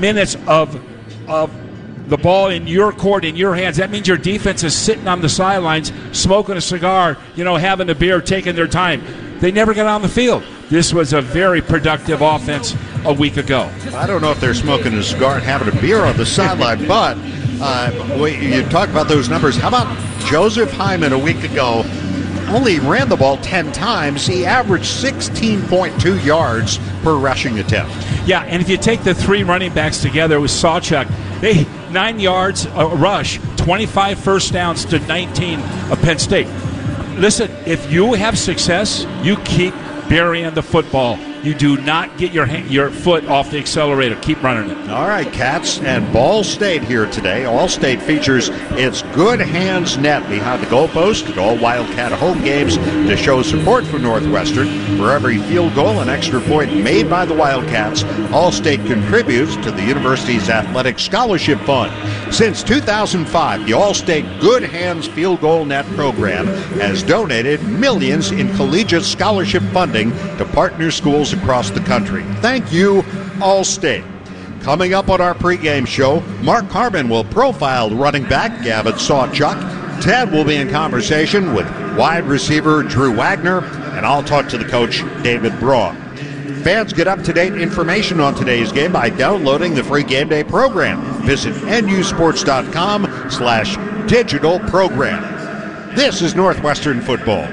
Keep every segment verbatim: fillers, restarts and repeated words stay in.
minutes of of the ball in your court, in your hands. That means your defense is sitting on the sidelines, smoking a cigar, you know, having a beer, taking their time. They never got on the field. This was a very productive offense a week ago. I don't know if they're smoking a cigar and having a beer on the sideline, but uh, you talk about those numbers. How about Joseph Hyman a week ago? Only ran the ball ten times. He averaged sixteen point two yards per rushing attempt. Yeah, and if you take the three running backs together with Sawchuk, they nine yards a rush, twenty-five first downs to nineteen of Penn State. Listen, if you have success, you keep burying the football. You do not get your hand, your foot off the accelerator. Keep running it. All right, Cats and Ball State here today. All State features its Good Hands net behind the goalpost at all Wildcat home games to show support for Northwestern. For every field goal and extra point made by the Wildcats, All State contributes to the university's athletic scholarship fund. Since two thousand five, the All State Good Hands field goal net program has donated millions in collegiate scholarship funding to partner schools across the country. Thank you, All-State. Coming up on our pregame show, Mark Carman will profile running back Gavin Sawchuk. Ted will be in conversation with wide receiver Drew Wagner, and I'll talk to the coach, David Braun. Fans get up-to-date information on today's game by downloading the free Game Day program. Visit N U sports dot com slash digital program. This is Northwestern football.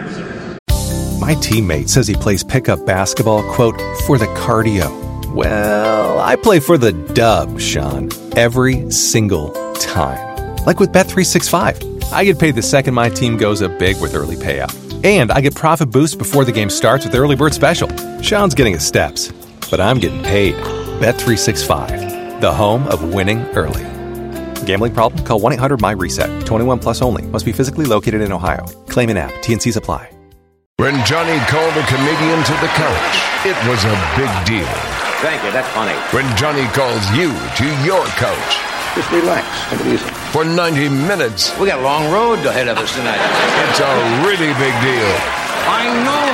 My teammate says he plays pickup basketball, quote, for the cardio. Well, I play for the dub, Sean, every single time. Like with Bet three sixty-five. I get paid the second my team goes up big with early payout. And I get profit boosts before the game starts with Early Bird Special. Sean's getting his steps, but I'm getting paid. Bet three sixty-five, the home of winning early. Gambling problem? Call one eight hundred M Y reset. twenty-one plus only. Must be physically located in Ohio. Claim in app. T N Cs apply. When Johnny called a comedian to the couch, it was a big deal. Thank you, that's funny. When Johnny calls you to your couch. Just relax, take it easy. For ninety minutes. We got a long road ahead of us tonight. It's a really big deal. I know.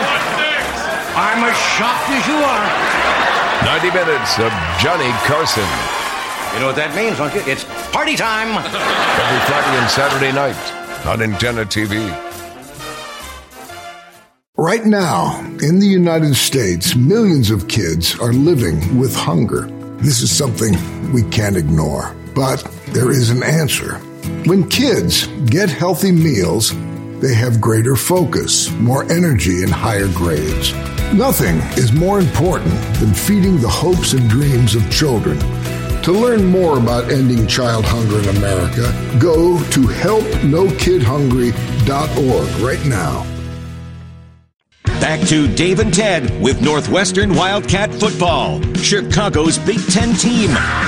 I'm as shocked as you are. ninety minutes of Johnny Carson. You know what that means, don't you? It's party time. Every Friday and Saturday night on Antenna T V. Right now, in the United States, millions of kids are living with hunger. This is something we can't ignore, but there is an answer. When kids get healthy meals, they have greater focus, more energy, and higher grades. Nothing is more important than feeding the hopes and dreams of children. To learn more about ending child hunger in America, go to help no kid hungry dot org right now. Back to Dave and Ted with Northwestern Wildcat football, Chicago's Big Ten team.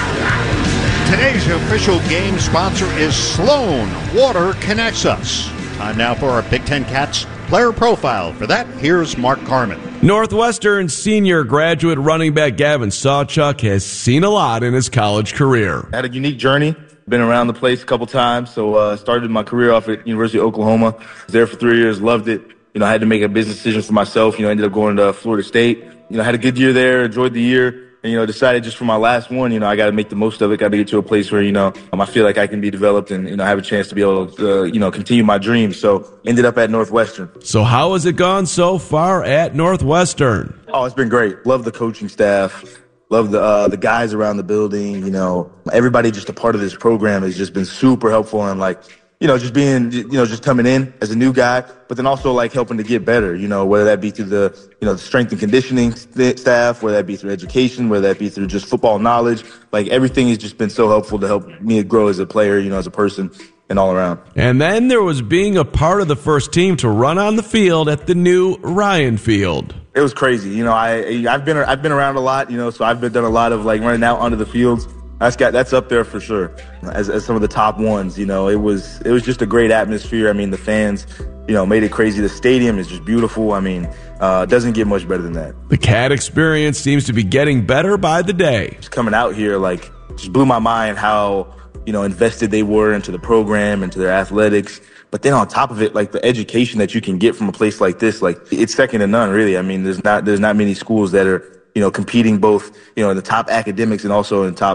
Today's official game sponsor is Sloan. Water connects us. Time now for our Big Ten Cats player profile. For that, here's Mark Carman. Northwestern senior graduate running back Gavin Sawchuk has seen a lot in his college career. I had a unique journey. Been around the place a couple times. So uh started my career off at University of Oklahoma. Was there for three years, loved it. You know, I had to make a business decision for myself. You know, I ended up going to Florida State. You know, I had a good year there, enjoyed the year, and, you know, decided just for my last one, you know, I got to make the most of it, got to get to a place where, you know, um, I feel like I can be developed and, you know, have a chance to be able to, uh, you know, continue my dreams. So ended up at Northwestern. So how has it gone so far at Northwestern? Oh, it's been great. Love the coaching staff. Love the uh, the guys around the building. You know, everybody just a part of this program has just been super helpful and, like, you know, just being, you know, just coming in as a new guy, but then also like helping to get better, you know, whether that be through the, you know, the strength and conditioning st- staff, whether that be through education, whether that be through just football knowledge. Like, everything has just been so helpful to help me grow as a player, you know, as a person and all around. And then there was being a part of the first team to run on the field at the new Ryan Field. It was crazy. You know, I, I've been, I've been around a lot, you know, so I've been done a lot of like running out onto the fields. That's got that's up there for sure as, as some of the top ones. You know, it was it was just a great atmosphere. I mean, the fans, you know, made it crazy. The stadium is just beautiful. I mean, uh, it doesn't get much better than that. The Cat experience seems to be getting better by the day. Just coming out here, like, just blew my mind how, you know, invested they were into the program, into their athletics. But then on top of it, like, the education that you can get from a place like this, like, it's second to none, really. I mean, there's not there's not many schools that are, you know, competing both, you know, in the top academics and also in top